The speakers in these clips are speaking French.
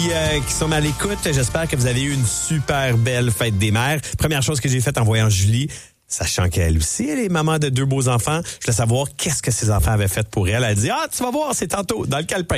qui sont à l'écoute. J'espère que vous avez eu une super belle fête des mères. Première chose que j'ai faite en voyant Julie, sachant qu'elle aussi, elle est maman de 2 beaux enfants, je voulais savoir qu'est-ce que ses enfants avaient fait pour elle. Elle a dit, tu vas voir, c'est tantôt, dans le calepin.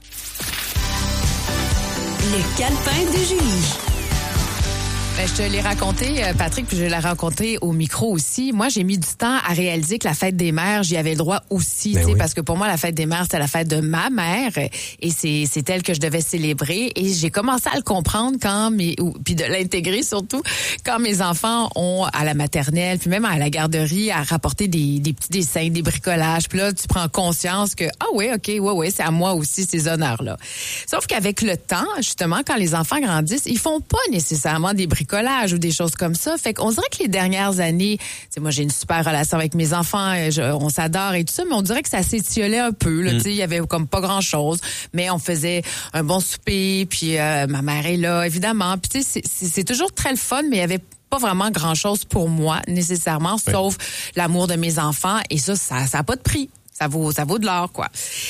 Le calepin de Julie. Ben, je te l'ai raconté, Patrick, puis je l'ai raconté au micro aussi. Moi, j'ai mis du temps à réaliser que la fête des mères, j'y avais le droit aussi, tu sais, oui. parce que pour moi, la fête des mères, c'était la fête de ma mère, et c'est elle que je devais célébrer. Et j'ai commencé à le comprendre puis de l'intégrer surtout, quand mes enfants ont à la maternelle, puis même à la garderie, à rapporter des petits dessins, des bricolages. Puis là, tu prends conscience que c'est à moi aussi ces honneurs-là. Sauf qu'avec le temps, justement, quand les enfants grandissent, ils font pas nécessairement des bricolages ou des choses comme ça. Fait qu'on dirait que les dernières années, moi j'ai une super relation avec mes enfants, on s'adore et tout ça, mais on dirait que ça s'étiolait un peu. Là, il y avait comme pas grand-chose, mais on faisait un bon souper, puis ma mère est là, évidemment. Puis tu sais, c'est toujours très le fun, mais il y avait pas vraiment grand-chose pour moi, nécessairement, sauf l'amour de mes enfants, et ça a pas de prix. Ça vaut de l'or, quoi.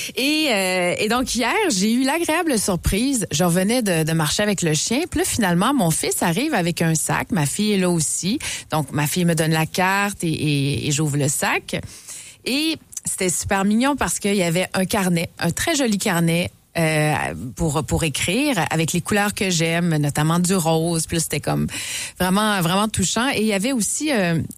Et donc, hier, j'ai eu l'agréable surprise. Je revenais de marcher avec le chien. Puis là, finalement, mon fils arrive avec un sac. Ma fille est là aussi. Donc, ma fille me donne la carte et j'ouvre le sac. Et c'était super mignon parce qu'il y avait un carnet, un très joli carnet pour écrire avec les couleurs que j'aime, notamment du rose. Puis là, c'était comme vraiment, vraiment touchant. Et il y avait aussi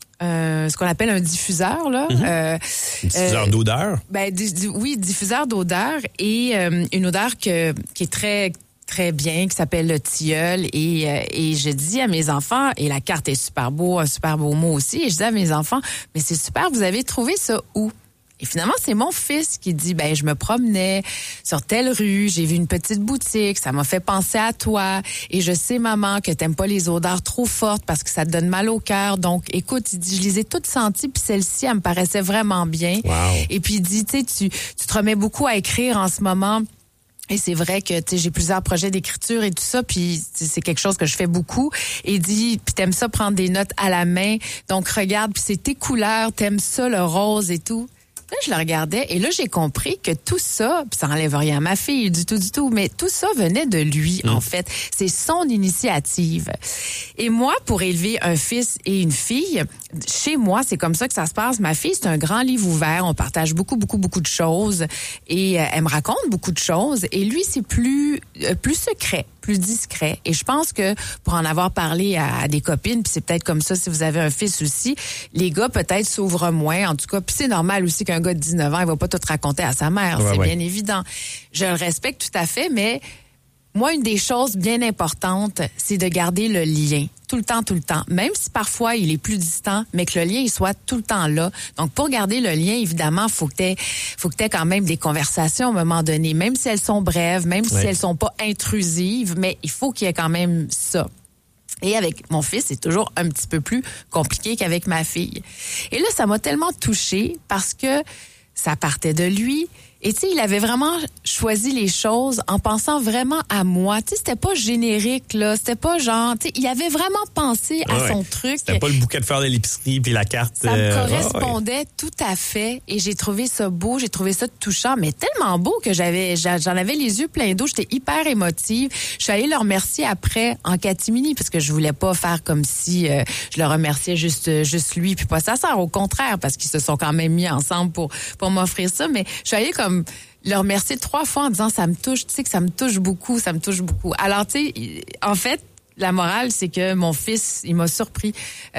ce qu'on appelle un diffuseur, là. Diffuseur d'odeur? Oui, diffuseur d'odeur et une odeur qui est très très bien, qui s'appelle le tilleul. Et je dis à mes enfants, et la carte est super beau, un super beau mot aussi, et je dis à mes enfants, mais c'est super, vous avez trouvé ça où? Et finalement, c'est mon fils qui dit, je me promenais sur telle rue, j'ai vu une petite boutique, ça m'a fait penser à toi. Et je sais, maman, que t'aimes pas les odeurs trop fortes parce que ça te donne mal au cœur. Donc, écoute, il dit, je les ai toutes senties, puis celle-ci, elle me paraissait vraiment bien. Wow. Et puis, il dit, tu sais, tu te remets beaucoup à écrire en ce moment. Et c'est vrai que j'ai plusieurs projets d'écriture et tout ça, puis c'est quelque chose que je fais beaucoup. Et il dit, puis t'aimes ça prendre des notes à la main, donc regarde, puis c'est tes couleurs, t'aimes ça le rose et tout. Là, je le regardais et là, j'ai compris que tout ça, puis ça enlève rien à ma fille du tout, mais tout ça venait de lui, en fait. C'est son initiative. Et moi, pour élever un fils et une fille, chez moi, c'est comme ça que ça se passe. Ma fille, c'est un grand livre ouvert. On partage beaucoup de choses et elle me raconte beaucoup de choses. Et lui, c'est plus secret, plus discret. Et je pense que pour en avoir parlé à des copines, puis c'est peut-être comme ça si vous avez un fils aussi, les gars peut-être s'ouvrent moins, en tout cas. Puis c'est normal aussi qu'un gars de 19 ans, il va pas tout raconter à sa mère, c'est bien évident. Je le respecte tout à fait, mais moi, une des choses bien importantes, c'est de garder le lien. Tout le temps. Même si parfois il est plus distant, mais que le lien il soit tout le temps là. Donc, pour garder le lien, évidemment, faut que t'aies quand même des conversations à un moment donné, même si elles sont brèves, même si elles sont pas intrusives, mais il faut qu'il y ait quand même ça. Et avec mon fils, c'est toujours un petit peu plus compliqué qu'avec ma fille. Et là, ça m'a tellement touchée parce que ça partait de lui. Et tu sais, il avait vraiment choisi les choses en pensant vraiment à moi. Tu sais, c'était pas générique, là. C'était pas genre, tu sais, il avait vraiment pensé à son truc. C'était pas le bouquet de fleurs de l'épicerie puis la carte. Ça me correspondait tout à fait. Et j'ai trouvé ça beau, j'ai trouvé ça touchant, mais tellement beau que j'en avais les yeux pleins d'eau. J'étais hyper émotive. Je suis allée le remercier après en catimini parce que je voulais pas faire comme si je le remerciais juste lui puis pas sa sœur. Au contraire, parce qu'ils se sont quand même mis ensemble pour m'offrir ça. Mais je suis allée comme le remercier 3 fois en disant ça me touche, tu sais que ça me touche beaucoup. Alors tu sais, en fait, la morale, c'est que mon fils, il m'a surpris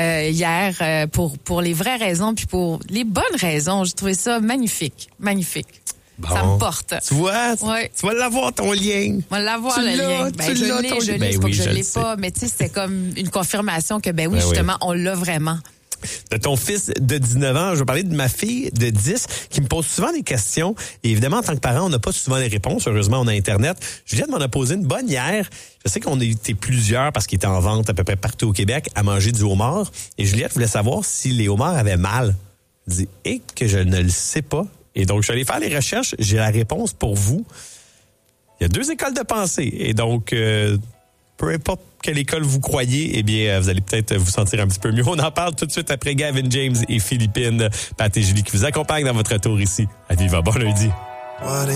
hier pour les vraies raisons puis pour les bonnes raisons. J'ai trouvé ça magnifique. Bon. Ça me porte. Tu vois, tu vas l'avoir ton lien. On va l'avoir le lien. Je l'ai, je l'ai pas, mais tu sais, c'était comme une confirmation que justement, on l'a vraiment. De ton fils de 19 ans, je vais parler de ma fille de 10 qui me pose souvent des questions. Et évidemment, en tant que parent, on n'a pas souvent les réponses. Heureusement, on a Internet. Juliette m'en a posé une bonne hier. Je sais qu'on a été plusieurs, parce qu'il était en vente à peu près partout au Québec, à manger du homard. Et Juliette voulait savoir si les homards avaient mal. Je dis, que je ne le sais pas. Et donc, je suis allé faire les recherches. J'ai la réponse pour vous. Il y a 2 écoles de pensée. Et donc, peu importe quelle école vous croyez, vous allez peut-être vous sentir un petit peu mieux. On en parle tout de suite après Gavin James et Philippine. Pat et Julie qui vous accompagnent dans votre tour ici à Viva. Bon lundi.